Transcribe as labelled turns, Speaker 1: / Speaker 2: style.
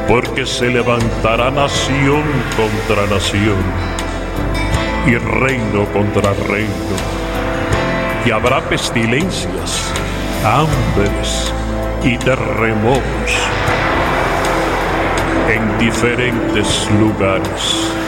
Speaker 1: porque se levantará nación contra nación y reino contra reino, y habrá pestilencias, hambres y terremotos en diferentes lugares.